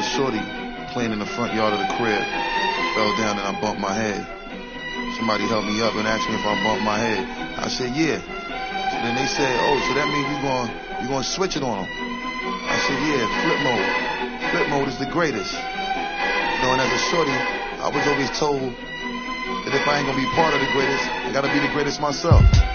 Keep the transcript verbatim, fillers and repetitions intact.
shorty playing in the front yard of the crib. Fell down and I bumped my head. Somebody helped me up and asked me if I bumped my head. I said, yeah. So then they said, oh, so that means you're going you gonna switch it on them. I said, yeah, flip mode. Flip mode is the greatest. You know, and as a shorty, I was always told that if I ain't gonna be part of the greatest, I gotta be the greatest myself.